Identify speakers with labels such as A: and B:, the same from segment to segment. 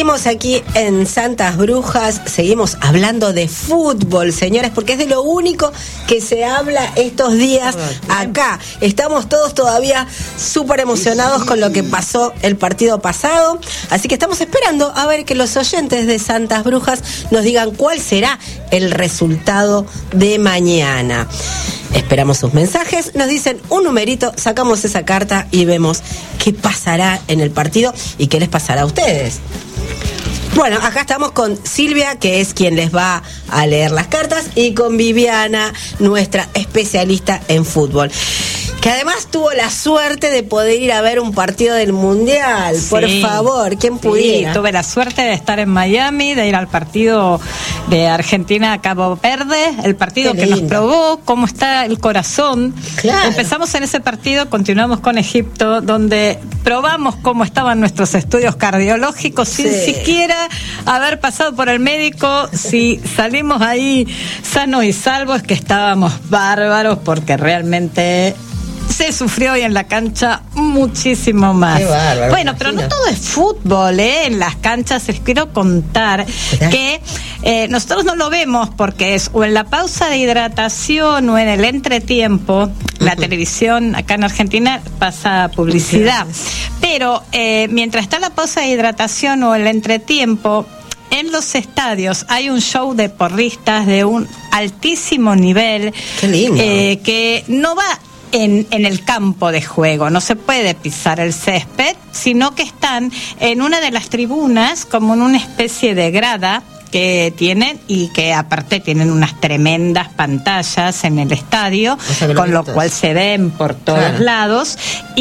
A: Seguimos aquí en Santas Brujas, seguimos hablando de fútbol, señores, porque es de lo único que se habla estos días acá. Estamos todos todavía súper emocionados con lo que pasó el partido pasado, así que estamos esperando a ver que los oyentes de Santas Brujas nos digan cuál será el resultado de mañana. Esperamos sus mensajes, nos dicen un numerito, sacamos esa carta y vemos qué pasará en el partido y qué les pasará a ustedes. Bueno, acá estamos con Silvia, que es quien les va a leer las cartas, y con Viviana, nuestra especialista en fútbol, que además tuvo la suerte de poder ir a ver un partido del Mundial. Sí. Por favor, ¿quién pudiera?
B: Sí, tuve la suerte de estar en Miami, de ir al partido de Argentina a Cabo Verde, el partido que nos probó cómo está el corazón.
A: Claro.
B: Empezamos en ese partido, continuamos con Egipto, donde probamos cómo estaban nuestros estudios cardiológicos sin siquiera haber pasado por el médico. Si salimos ahí sanos y salvos, es que estábamos bárbaros, porque realmente se sufrió hoy en la cancha muchísimo más.
A: Qué bárbaro,
B: bueno, pero no todo es fútbol, en las canchas. Les quiero contar que nosotros no lo vemos porque es o en la pausa de hidratación o en el entretiempo. La televisión acá en Argentina pasa publicidad, pero mientras está la pausa de hidratación o el entretiempo, en los estadios hay un show de porristas de un altísimo nivel.
A: Qué lindo.
B: Que no va en el campo de juego, no se puede pisar el césped, sino que están en una de las tribunas, como en una especie de grada que tienen, y que aparte tienen unas tremendas pantallas en el estadio, con lo cual se ven por todos lados,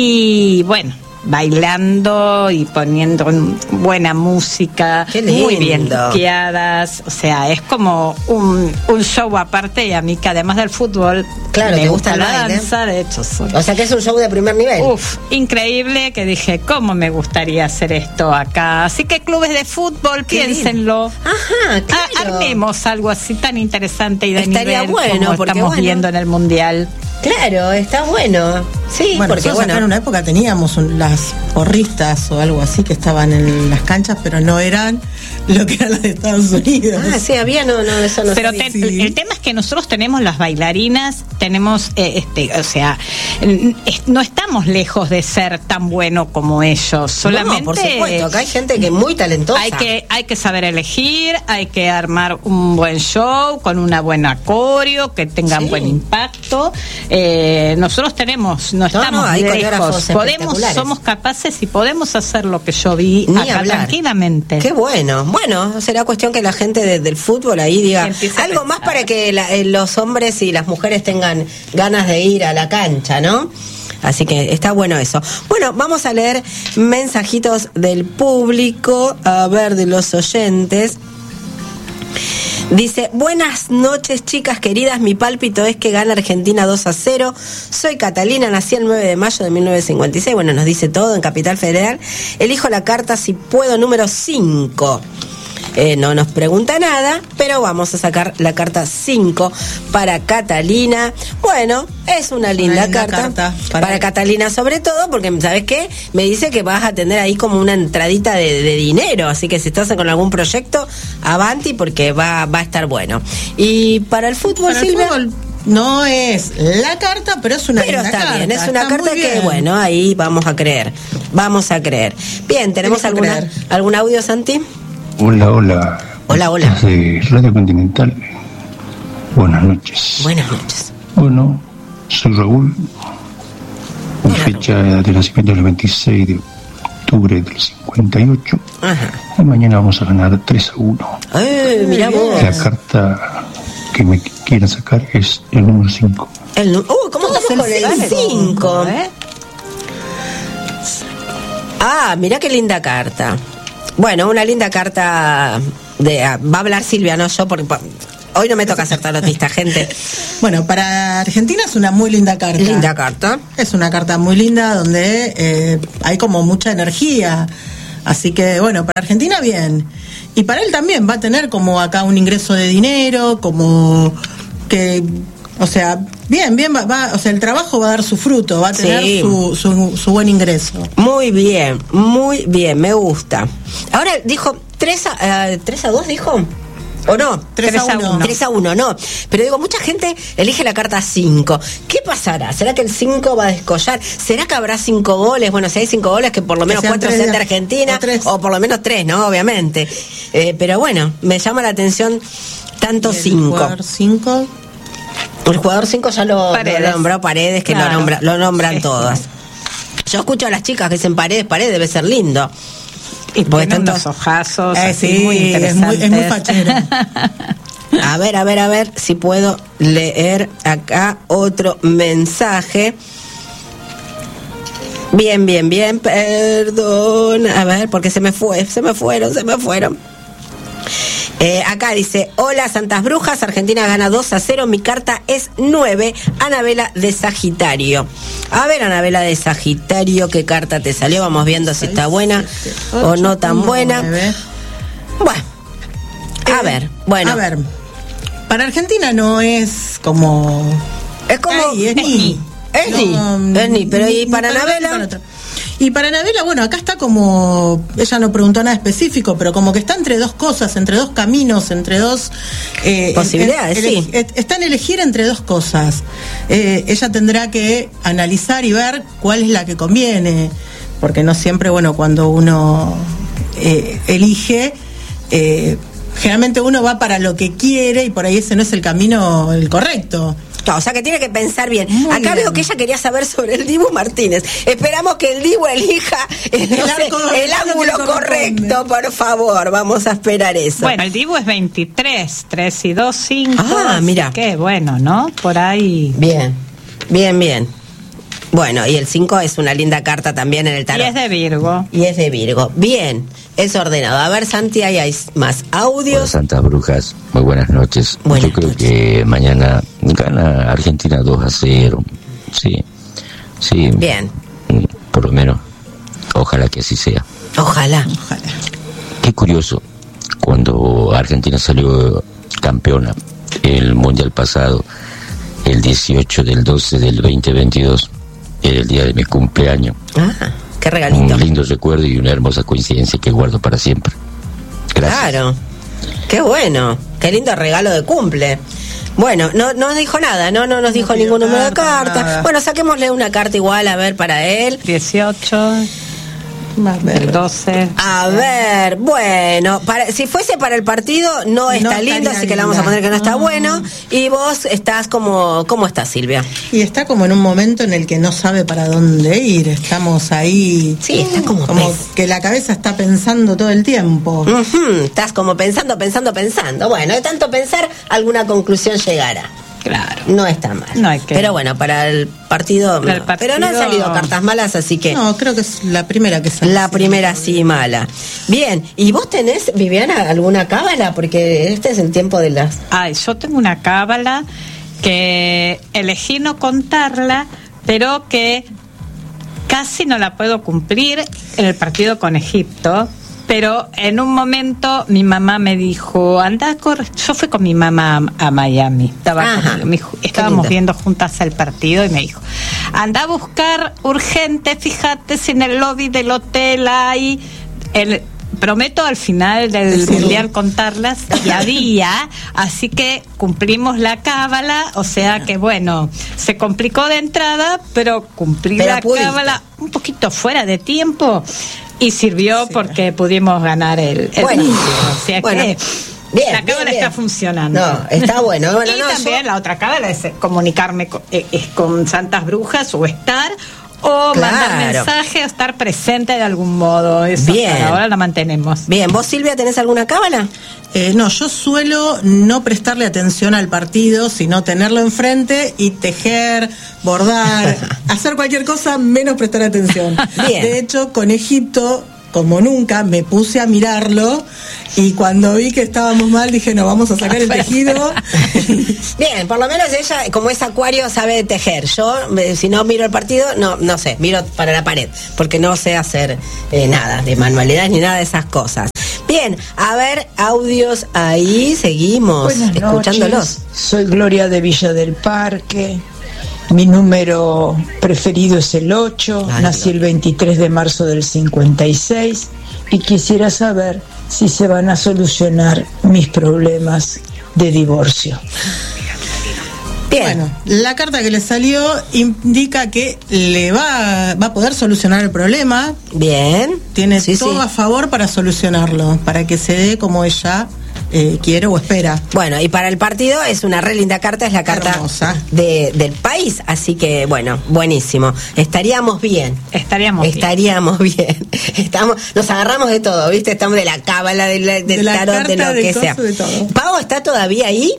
B: y bueno, bailando y poniendo buena música, muy bien limpiadas, o sea, es como un show aparte. Y a mí, que además del fútbol,
A: claro,
B: me
A: gusta
B: la
A: baile,
B: danza, de hecho
A: o sea que es un show de primer nivel.
B: Increíble, que dije, cómo me gustaría hacer esto acá. Así que clubes de fútbol, piénsenlo.
A: Ajá, claro.
B: Armemos algo así tan interesante y de
A: estaría
B: nivel
A: bueno,
B: como estamos viendo en el Mundial.
A: Claro, está bueno. Sí,
C: bueno,
A: porque
C: acá en una época teníamos las porristas o algo así que estaban en las canchas, pero no eran lo que eran las de Estados Unidos.
A: Ah, sí, había, no, eso no.
B: Pero el tema es que nosotros tenemos las bailarinas, tenemos, o sea, no estamos lejos de ser tan bueno como ellos. Solamente,
A: no, por supuesto, acá hay gente que es muy talentosa.
B: Hay que saber elegir, hay que armar un buen show con una buena coreo que tenga buen impacto. Nosotros no estamos lejos, somos capaces y podemos hacer lo que yo vi acá tranquilamente.
A: Qué bueno. Bueno, será cuestión que la gente del fútbol ahí diga algo más para que los hombres y las mujeres tengan ganas de ir a la cancha, ¿no? Así que está bueno eso. Bueno, vamos a leer mensajitos del público, a ver, de los oyentes. Dice, buenas noches, chicas queridas, mi pálpito es que gana Argentina 2-0. Soy Catalina, nací el 9 de mayo de 1956. Bueno, nos dice todo en Capital Federal. Elijo la carta, si puedo, número 5. No nos pregunta nada, pero vamos a sacar la carta 5 para Catalina. Bueno, es una linda carta para Catalina, sobre todo porque, ¿sabes qué? Me dice que vas a tener ahí como una entradita de dinero, así que si estás con algún proyecto, avanti, porque va a estar bueno. Y para el fútbol, Silvia,
C: no es la carta, pero es una
A: linda carta. Pero está bien, es una carta que, bueno, ahí vamos a creer. Bien, ¿tenemos algún audio, Santi?
D: Hola. De Radio Continental. Buenas noches. Bueno, soy Raúl. Mi fecha de nacimiento es el 26 de octubre del 58. Ajá. Y mañana vamos a ganar 3-1.
A: Mirá vos.
D: La carta que me quieren sacar es el número 5.
A: ¿Cómo estás con el 5? Mirá qué linda carta. Bueno, una linda carta va a hablar Silvia, no yo, porque hoy no me toca ser tarotista, gente.
C: Bueno, para Argentina es una muy linda carta.
A: Linda carta.
C: Es una carta muy linda donde hay como mucha energía. Así que, bueno, para Argentina bien. Y para él también va a tener como acá un ingreso de dinero, como que... O sea, bien, o sea, el trabajo va a dar su fruto, va a tener su buen ingreso.
A: Muy bien, me gusta. Ahora dijo 3-2, dijo. ¿O no?
C: 3-1.
A: 3-1, no. Pero digo, mucha gente elige la carta 5. ¿Qué pasará? ¿Será que el 5 va a descollar? ¿Será que habrá 5 goles? Bueno, si hay 5 goles, que por lo menos 4 sean de Argentina. O por lo menos 3, ¿no? Obviamente. Pero bueno, me llama la atención tanto 5.
C: ¿Jugador 5?
A: El jugador 5 ya lo nombró Paredes, que claro, lo nombran todas. Yo escucho a las chicas que dicen Paredes debe ser lindo.
B: Y tiene unos ojazos así
C: sí,
B: muy interesantes.
C: Es muy fachero.
A: A ver si puedo leer acá otro mensaje. Bien, perdón. A ver, porque se me fueron. Acá dice: hola Santas Brujas, Argentina gana 2-0, mi carta es 9, Anabela de Sagitario. A ver, Anabela de Sagitario, ¿qué carta te salió? Vamos viendo si está buena o no tan buena. Bueno, a ver,
C: para Argentina no es como...
A: Es como... Es ni, pero ¿y para Anabela?
C: Y para Anabela, bueno, acá está como, ella no preguntó nada específico, pero como que está entre dos cosas, entre dos caminos, entre dos...
A: posibilidades, sí.
C: Está en elegir entre dos cosas. Ella tendrá que analizar y ver cuál es la que conviene, porque no siempre, bueno, cuando uno elige, generalmente uno va para lo que quiere y por ahí ese no es el camino el correcto.
A: O sea que tiene que pensar bien. Acá veo que ella quería saber sobre el Dibu Martínez. Esperamos que el Dibu elija el ángulo correcto, por favor. Vamos a esperar eso.
B: Bueno, el Dibu es 23, 3 y 2, 5.
A: Ah, mira.
B: Qué bueno, ¿no? Por ahí.
A: Bien. Bueno, y el 5 es una linda carta también en el tarot.
B: Y es de Virgo.
A: Bien, es ordenado. A ver, Santi, ahí hay más audios.
E: Hola, Santas Brujas, muy buenas noches. Yo creo que mañana gana Argentina 2-0. Sí.
A: Bien.
E: Por lo menos, ojalá que así sea.
A: Ojalá.
E: Qué curioso, cuando Argentina salió campeona el Mundial pasado, el 18 del 12 del 2022, era el día de mi cumpleaños.
A: Qué regalito.
E: Un lindo recuerdo y una hermosa coincidencia que guardo para siempre. Gracias.
A: Claro. Qué bueno. Qué lindo regalo de cumple. Bueno, no dijo nada, no nos dijo ningún número de carta. Bueno, saquémosle una carta igual, a ver, para él.
B: 18. El 12.
A: A ver, bueno, si fuese para el partido no está lindo, así que le vamos a poner que no está bueno. Y vos estás ¿cómo estás, Silvia?
C: Y está como en un momento en el que no sabe para dónde ir. Estamos ahí.
A: Sí, está como
C: que la cabeza está pensando todo el tiempo.
A: Estás como pensando. Bueno, de tanto pensar, alguna conclusión llegará.
B: Claro.
A: No está mal.
B: No hay que...
A: Pero bueno, para el partido, pero no han salido cartas malas, así que...
C: No, creo que es la primera que sale.
A: La primera sí mala. Bien, ¿y vos tenés, Viviana, alguna cábala? Porque este es el tiempo de las...
B: Yo tengo una cábala que elegí no contarla, pero que casi no la puedo cumplir en el partido con Egipto. Pero en un momento mi mamá me dijo, yo fui con mi mamá a Miami, estábamos viendo juntas el partido y me dijo, anda a buscar urgente, fíjate si en el lobby del hotel hay, prometo al final del mundial contarlas, y había, así que cumplimos la cábala, o sea que bueno, se complicó de entrada, pero cumplí la cábala un poquito fuera de tiempo. Y sirvió porque pudimos ganar el partido. O sea que la cábala está funcionando.
A: No, está bueno.
B: Y también la otra cábala es comunicarme con Santas Brujas o estar... O mandar mensaje o estar presente de algún modo. Eso ahora la mantenemos.
A: Bien, ¿vos, Silvia, tenés alguna cábala?
C: No, yo suelo no prestarle atención al partido, sino tenerlo enfrente y tejer, bordar, hacer cualquier cosa menos prestar atención.
A: Bien.
C: De hecho, con Egipto, como nunca, me puse a mirarlo y cuando vi que estábamos mal dije, no, vamos a sacar el tejido.
A: Bien, por lo menos ella, como es acuario, sabe tejer. Yo, si no miro el partido, no sé, miro para la pared, porque no sé hacer nada de manualidades ni nada de esas cosas. Bien, a ver, audios ahí, seguimos escuchándolos.
F: Soy Gloria de Villa del Parque. Mi número preferido es el 8, nací el 23 de marzo del 56 y quisiera saber si se van a solucionar mis problemas de divorcio.
C: Bien. Bueno, la carta que le salió indica que le va a poder solucionar el problema.
A: Bien.
C: Tiene todo a favor para solucionarlo, para que se dé como ella quiere o espera.
A: Bueno, y para el partido es una re linda carta, es la carta del país, así que bueno, buenísimo. Estaríamos bien. Nos agarramos de todo, ¿viste? Estamos de la cábala, del tarot, de lo que sea. Pau está todavía ahí.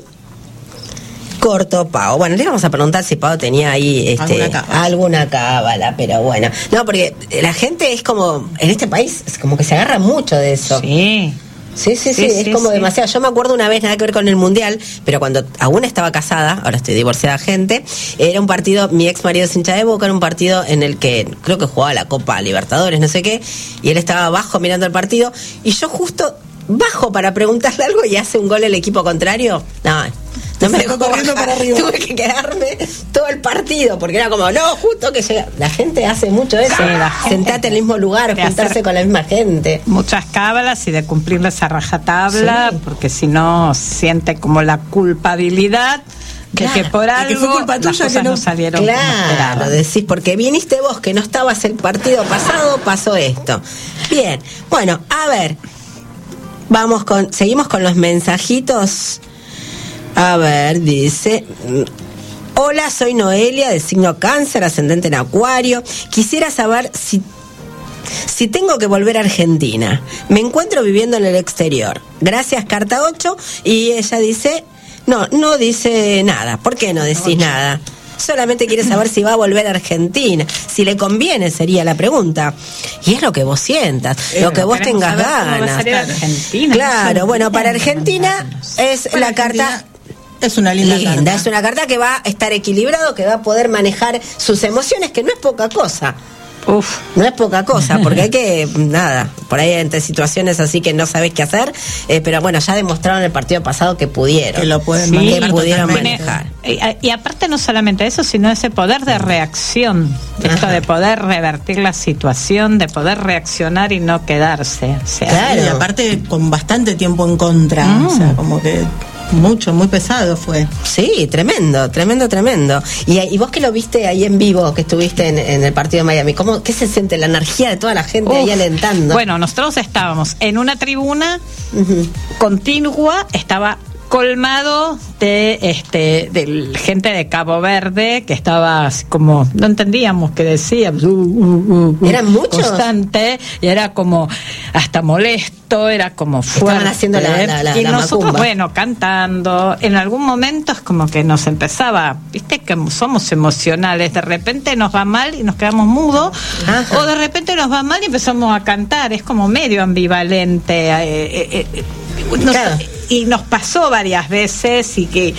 A: Corto Pau. Bueno, le vamos a preguntar si Pau tenía ahí alguna cábala, pero bueno. No, porque la gente es como, en este país, es como que se agarra mucho de eso.
B: Sí.
A: Sí, es como demasiado. Yo me acuerdo una vez, nada que ver con el Mundial, pero cuando aún estaba casada, ahora estoy divorciada, gente, era un partido, mi ex marido es hincha de Boca, era un partido en el que creo que jugaba la Copa Libertadores, no sé qué, y él estaba abajo mirando el partido, y yo justo bajo para preguntarle algo y hace un gol el equipo contrario. No me dejó corriendo para arriba. Tuve que quedarme todo el partido porque era como, justo que llega. La gente hace mucho eso. Sentate en el mismo lugar, juntarse con la misma gente.
B: Muchas cábalas y de cumplirles a rajatabla, porque si no siente como la culpabilidad de que por algo que fue culpa tuya, las cosas no salieron como esperaban.
A: Decís, porque viniste vos que no estabas el partido pasado, pasó esto. Bien, bueno, a ver, seguimos con los mensajitos. A ver, dice: hola, soy Noelia, de signo Cáncer, ascendente en Acuario. Quisiera saber si tengo que volver a Argentina. Me encuentro viviendo en el exterior. Gracias, carta 8. Y ella dice, no dice nada. ¿Por qué no decís nada? Solamente quiere saber si va a volver a Argentina, si le conviene, sería la pregunta. Y es lo que vos sientas, lo que vos tengas ganas. Claro, bueno, para Argentina es la carta.
C: Es una linda carta.
A: Es una carta que va a estar equilibrado, que va a poder manejar sus emociones, que no es poca cosa. No es poca cosa, porque hay que, por ahí entre situaciones así que no sabés qué hacer, pero bueno, ya demostraron el partido pasado que pudieron.
C: Que lo pueden
A: manejar.
B: Y aparte no solamente eso, sino ese poder de reacción, esto de poder revertir la situación, de poder reaccionar y no quedarse. O sea,
C: claro. Y aparte con bastante tiempo en contra, o sea, como que muy pesado fue.
A: Sí, tremendo. Y vos que lo viste ahí en vivo, que estuviste en el partido de Miami, ¿qué se siente la energía de toda la gente ahí alentando?
B: Bueno, nosotros estábamos en una tribuna continua, estaba colmado de gente de Cabo Verde, que estaba así como, no entendíamos qué decían,
A: eran muchos,
B: constante, y era como hasta molesto, era como fuerte.
A: Estaban haciendo
B: y nosotros, macumba. Cantando, en algún momento es como que nos empezaba, viste que somos emocionales, de repente nos va mal y nos quedamos mudos, o de repente nos va mal y empezamos a cantar, es como medio ambivalente. Y nos pasó varias veces y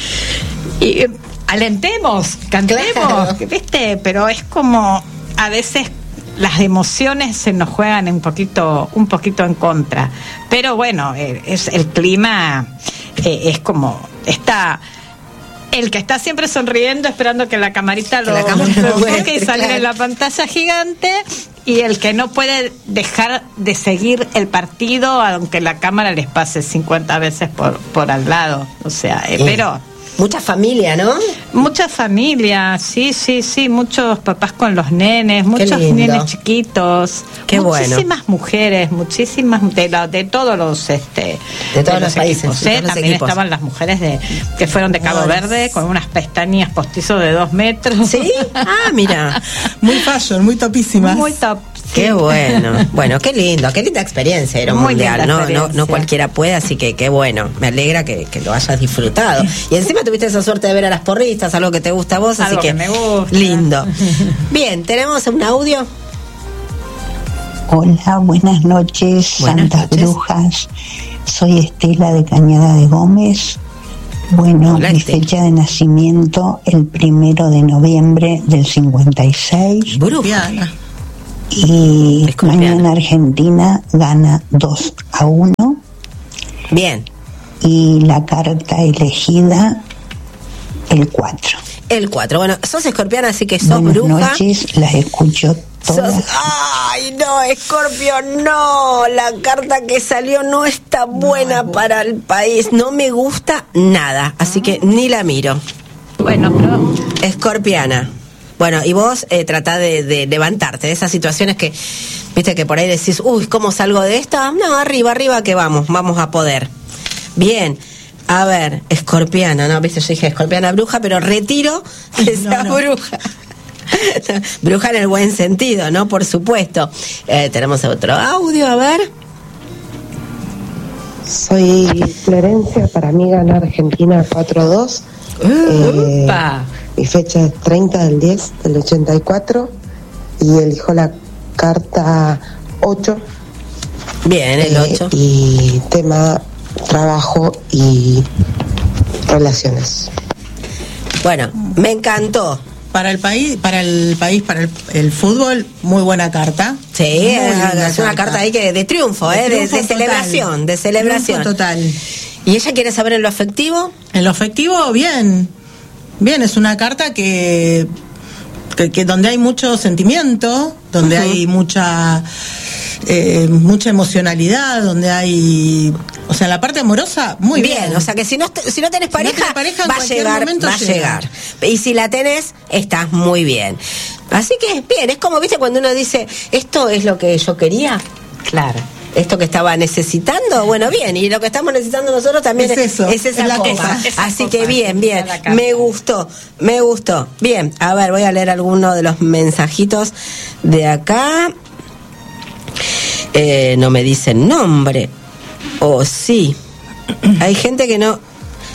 B: alentemos, cantemos, claro. ¿Viste? Pero es como a veces las emociones se nos juegan un poquito en contra. Pero bueno, es el clima, es como está. El que está siempre sonriendo, esperando que la camarita lo enfoque y salga en la pantalla gigante, y el que no puede dejar de seguir el partido, aunque la cámara les pase 50 veces por al lado. O sea, pero...
A: Mucha familia, ¿no?
B: Mucha familia, sí, muchos papás con los nenes, muchos nenes chiquitos, muchísimas mujeres, de todos los
A: países.
B: También estaban las mujeres que fueron de Cabo Verde con unas pestañas postizos de 2 metros.
A: ¿Sí? Mira,
C: muy fashion, muy topísimas.
B: Muy top.
A: Qué bueno, qué linda experiencia era un mundial, no cualquiera puede, así que qué bueno, me alegra que lo hayas disfrutado. Y encima tuviste esa suerte de ver a las porristas, algo que te gusta a vos, así que
B: me gusta.
A: Lindo. Bien, tenemos un audio.
G: Hola, buenas noches, santas brujas. Soy Estela de Cañada de Gómez. Bueno, mi fecha de nacimiento, el 1 de noviembre del 56.
A: Bruja.
G: Y mañana Argentina gana 2-1.
A: Bien.
G: Y la carta elegida, el 4.
A: El 4. Bueno, sos escorpiana, así que sos
G: Buenas
A: bruja.
G: Buenas noches, las escucho todas.
A: Ay, no, Escorpio, no. La carta que salió no está buena para el país. No me gusta nada, así que ni la miro.
B: Bueno, pero...
A: Escorpiana. Bueno, y vos tratá de levantarte de esas situaciones que, viste, que por ahí decís, uy, ¿cómo salgo de esta? No, arriba que vamos a poder. Bien. A ver, Escorpiana, no, viste, yo dije Escorpiana bruja, pero retiro esa bruja. Bruja en el buen sentido, ¿no? Por supuesto. Tenemos otro audio, a ver.
H: Soy Florencia, para mí gana Argentina 4-2. Mi fecha es 30 del 10 del 84 y elijo la carta 8.
A: Bien, el 8.
H: Y tema trabajo y relaciones.
A: Bueno, me encantó.
C: Para el fútbol, muy buena carta.
A: Sí, es una carta ahí que de triunfo, de celebración, de celebración.
C: Triunfo total.
A: ¿Y ella quiere saber en lo afectivo?
C: En lo afectivo, bien. Bien, es una carta que donde hay mucho sentimiento, donde hay mucha emocionalidad, donde hay, o sea, la parte amorosa muy bien.
A: O sea que si no tenés pareja, va a llegar. Y si la tenés, estás muy bien. Así que bien, es como, viste, cuando uno dice, esto es lo que yo quería. Claro. Esto que estaba necesitando, bueno, bien, y lo que estamos necesitando nosotros también es esa copa. Así que bien, me gustó. Bien, a ver, voy a leer alguno de los mensajitos de acá. No me dicen nombre. Sí. Hay gente que no.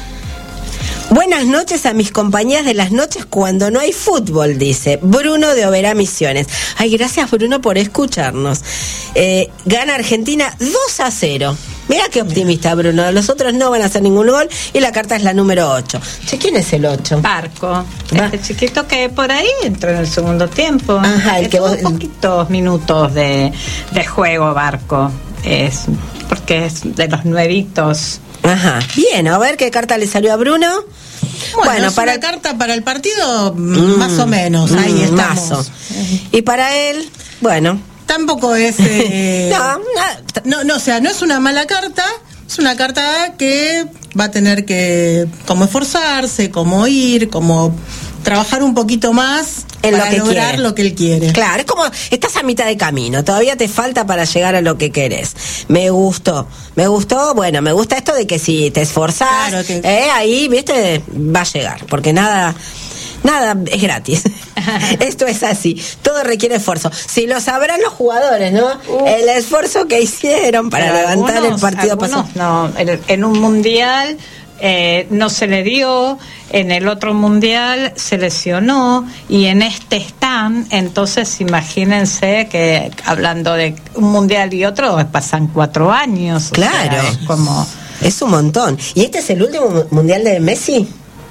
A: Buenas noches a mis compañías de las noches cuando no hay fútbol, dice Bruno de Oberá Misiones. Ay, gracias Bruno por escucharnos. Gana Argentina 2-0. Mira qué optimista Bruno. Los otros no van a hacer ningún gol y la carta es la número 8. Che, ¿quién es el 8?
B: Barco. Este chiquito que por ahí entró en el segundo tiempo.
A: Ajá, el que vos...
B: poquitos minutos de juego, Barco. Porque es de los nuevitos.
A: Ajá. Bien, a ver qué carta le salió a Bruno.
C: Bueno, para la carta para el partido más o menos, ahí estamos.
A: Y para él, bueno,
C: tampoco es no, o sea, no es una mala carta, es una carta que va a tener que como esforzarse, como ir, como trabajar un poquito más
A: en
C: para
A: lo que
C: lograr
A: quiere.
C: Lo que él quiere.
A: Claro, es como estás a mitad de camino, todavía te falta para llegar a lo que querés. Me gustó, bueno, me gusta esto de que si te esforzás, claro que... ahí, viste, va a llegar, porque nada es gratis. Esto es así, todo requiere esfuerzo. Si lo sabrán los jugadores, ¿no? El esfuerzo que hicieron para levantar el partido pasado.
B: No, en un mundial no se le dio, en el otro mundial se lesionó y en este están, entonces imagínense que hablando de un mundial y otro pasan 4 años.
A: Claro,
B: o sea,
A: es un montón. ¿Y este es el último mundial de Messi?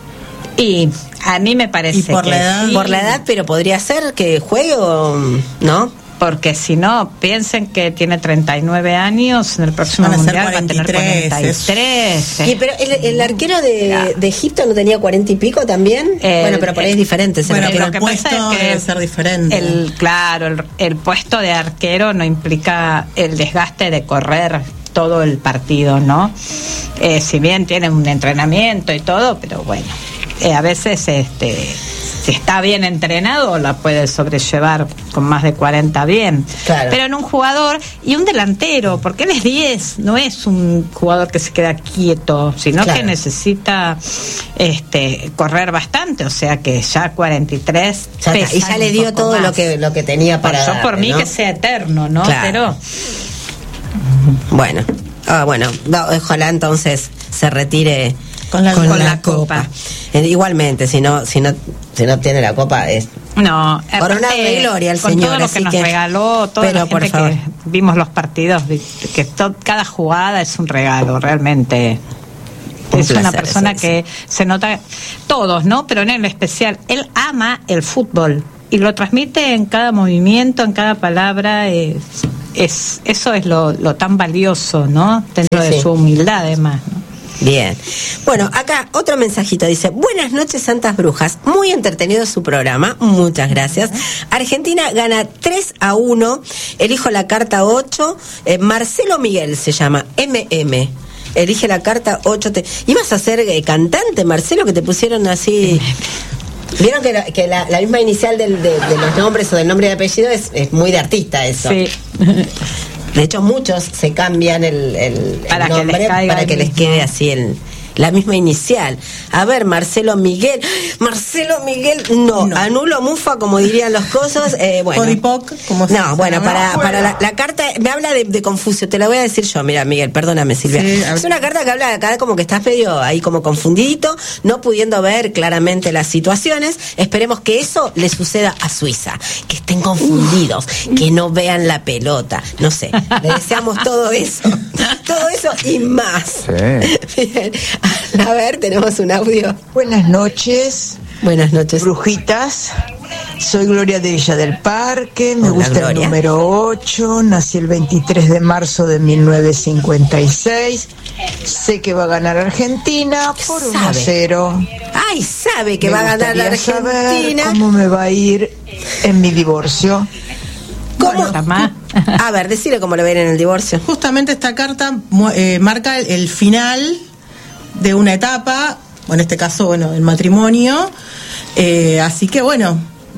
B: Y a mí me parece
C: por
B: que
C: la edad,
B: sí.
A: Por la edad, pero podría ser que juegue o no.
B: Porque si no, piensen que tiene 39 años, en el próximo mundial va a tener 43.
A: Sí, pero el arquero de Egipto no tenía 40 y pico también. Bueno, pero por ahí es diferente.
C: Bueno, pero
B: lo que
C: puesto
B: pasa es que
C: debe ser diferente.
B: El puesto de arquero no implica el desgaste de correr todo el partido, ¿no? Si bien tiene un entrenamiento y todo, pero bueno, a veces si está bien entrenado la puede sobrellevar con más de 40 bien. Claro. Pero en un jugador y un delantero, porque él es 10, no es un jugador que se queda quieto, sino que necesita correr bastante, o sea que ya 43
A: y ya le dio todo lo que tenía para
B: yo por mí, ¿no? Que sea eterno, ¿no?
A: Claro. Pero bueno, ojalá entonces se retire con la copa. Igualmente, si no tiene la copa es coronado de gloria el
B: con
A: señor.
B: Todo lo que nos regaló, toda la gente que vimos los partidos, que cada jugada es un regalo, realmente. Es una persona que se nota, todos, ¿no? Pero en especial, él ama el fútbol y lo transmite en cada movimiento, en cada palabra. Eso es lo tan valioso, ¿no? Dentro de su humildad, además, ¿no?
A: Bien. Bueno, acá otro mensajito dice: buenas noches, Santas Brujas. Muy entretenido su programa. Muchas gracias. Argentina gana 3-1. Elijo la carta 8. Marcelo Miguel se llama. MM. Elige la carta 8. ¿Ibas a ser cantante, Marcelo, que te pusieron así? Vieron que la misma inicial de los nombres o del nombre y apellido es muy de artista eso. Sí. De hecho, muchos se cambian el nombre para que les quede así la misma inicial. A ver, Marcelo Miguel, no. Anulo mufa, como dirían los cosos. Bueno.
C: Podipoc, como se
A: no, bueno, para la carta, me habla de Confucio, te la voy a decir yo. Mira, Miguel, perdóname, Silvia. Sí, es una carta que habla de acá como que estás medio ahí como confundidito, no pudiendo ver claramente las situaciones. Esperemos que eso le suceda a Suiza, que estén confundidos, que no vean la pelota. No sé, le deseamos todo eso y más. Sí. Bien. A ver, tenemos un audio.
F: Buenas noches.
A: Buenas noches.
F: Brujitas. Soy Gloria de Villa del Parque. Me gusta Gloria. El número 8. Nací el 23 de marzo de 1956. Sé que va a ganar Argentina por 1-0.
A: Ay, sabe que va a ganar la Argentina.
F: Saber cómo me va a ir en mi divorcio.
A: ¿Cómo? A ver, decile cómo le va a ir en el divorcio.
C: Justamente esta carta marca el final de una etapa, o en este caso, bueno, el matrimonio. Así que, bueno.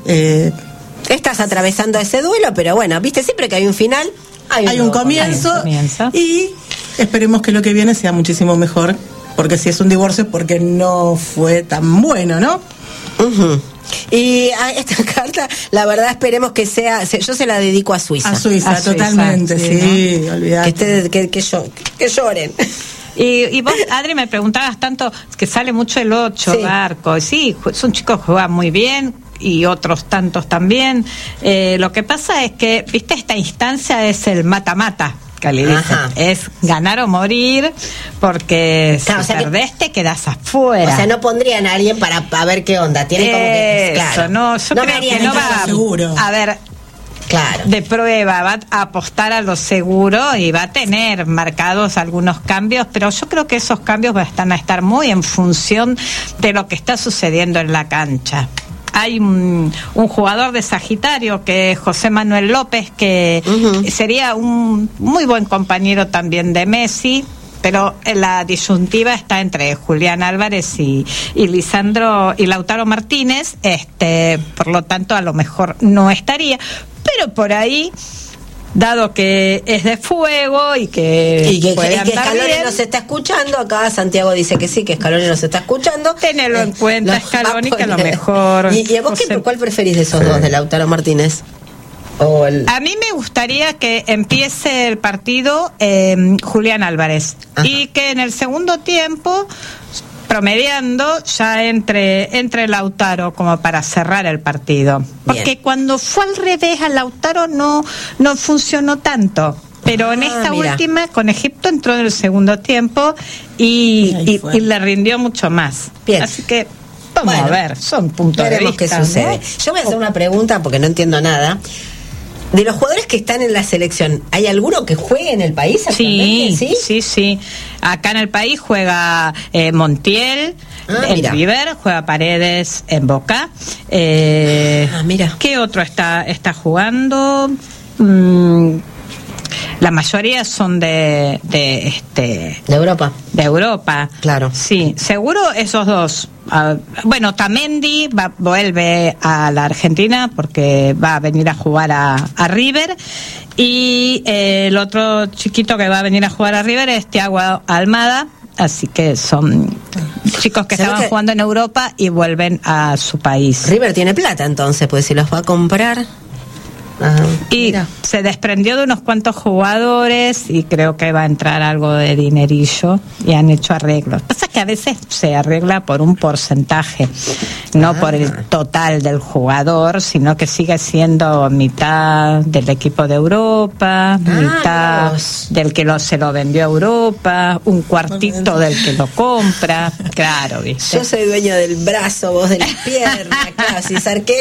A: Estás atravesando ese duelo, pero bueno, viste, siempre que hay un final,
C: hay un comienzo. Y esperemos que lo que viene sea muchísimo mejor, porque si es un divorcio es porque no fue tan bueno, ¿no?
A: Uh-huh. Y a esta carta, la verdad, esperemos que sea. Yo se la dedico a Suiza.
C: A Suiza, totalmente, sí, ¿no?
A: Olvidate. Que lloren.
B: Y vos, Adri, me preguntabas tanto que sale mucho el 8, Barco. Sí, son chicos que juegan muy bien y otros tantos también. Lo que pasa es que, viste, esta instancia es el mata-mata. Que le dicen, es ganar o morir, porque claro, si perdés te quedás afuera.
A: O sea, no pondrían a alguien para ver qué onda. Tiene como que, claro,
B: no, yo no creo que no va
C: seguro.
B: A ver,
A: claro,
B: de prueba, va a apostar a lo seguro y va a tener marcados algunos cambios, pero yo creo que esos cambios van a estar muy en función de lo que está sucediendo en la cancha. Hay un jugador de Sagitario, que es José Manuel López, que sería un muy buen compañero también de Messi, pero la disyuntiva está entre Julián Álvarez y Lisandro y Lautaro Martínez. Por lo tanto, a lo mejor no estaría, pero por ahí, dado que es de fuego y que puede andar
A: Scaloni
B: bien,
A: nos está escuchando. Acá Santiago dice que sí, que Scaloni nos está escuchando.
B: Tenelo en cuenta, Scaloni, que a lo mejor.
A: ¿Y a vos cuál preferís de esos dos, de Lautaro Martínez?
B: A mí me gustaría que empiece el partido Julián Álvarez. Ajá. Y que en el segundo tiempo, promediando, ya entre Lautaro como para cerrar el partido. Porque bien, cuando fue al revés a Lautaro no funcionó tanto. Pero en esta última, con Egipto, entró en el segundo tiempo y le rindió mucho más.
A: Bien.
B: Así que vamos a ver, son puntos de vista.
A: Qué sucede. ¿No? Yo voy a hacer una pregunta porque no entiendo nada. De los jugadores que están en la selección, ¿hay alguno que juegue en el país actualmente?
B: Sí. Acá en el país juega Montiel en River, juega Paredes en Boca.
A: Mira.
B: ¿Qué otro está jugando? La mayoría son de
A: Europa.
B: De Europa.
A: Claro.
B: Sí, seguro esos dos. Bueno, Tamendi vuelve a la Argentina porque va a venir a jugar a River. Y el otro chiquito que va a venir a jugar a River es Thiago Almada. Así que son chicos que estaban jugando en Europa y vuelven a su país.
A: River tiene plata entonces, pues si los va a comprar.
B: Y se desprendió de unos cuantos jugadores y creo que va a entrar algo de dinerillo y han hecho arreglos. Pasa que a veces se arregla por un porcentaje, no por el total del jugador, sino que sigue siendo mitad del equipo de Europa, mitad del que se lo vendió a Europa, un cuartito del que lo compra. Claro, ¿viste?
A: Yo soy dueño del brazo, vos de la pierna, claro, si es arquero.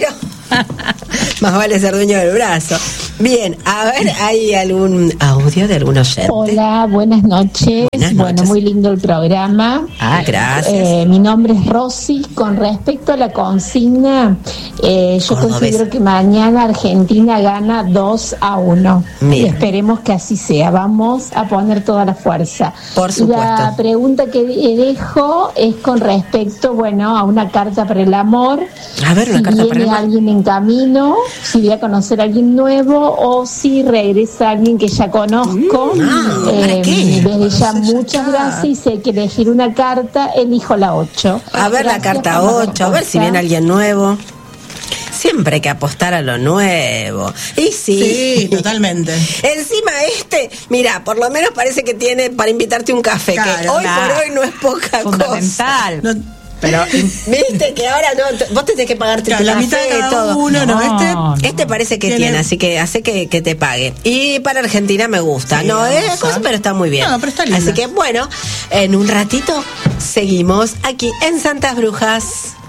A: Más vale ser dueño del brazo. Bien, a ver, ¿hay algún audio de algún oyente?
I: Hola, buenas noches. Bueno, muy lindo el programa.
A: Gracias.
I: Mi nombre es Rosy. Con respecto a la consigna, yo considero que mañana Argentina gana 2-1. Y esperemos que así sea. Vamos a poner toda la fuerza.
A: Por supuesto.
I: La pregunta que dejo es con respecto, bueno, a una carta para el amor.
A: A ver, una carta para el amor.
I: Si viene alguien en camino, si voy a conocer a alguien nuevo o si regresa alguien que ya conozco. Desde ya muchas gracias y si hay que elegir una carta, elijo la 8.
A: A ver, la carta 8, a ver si viene alguien nuevo. Siempre hay que apostar a lo nuevo. Y sí,
C: totalmente.
A: Encima mira, por lo menos parece que tiene para invitarte un café, que hoy por hoy no es poca
B: fundamental.
A: Cosa. Pero viste que ahora no, vos tenés que pagarte tu
C: la
A: café
C: mitad de cada
A: todo.
C: Uno,
A: este parece que tiene, así que hace que te pague. Y para Argentina me gusta, no es cosa, pero está muy bien.
C: No, pero está linda.
A: Así que bueno, en un ratito seguimos aquí en Santas Brujas.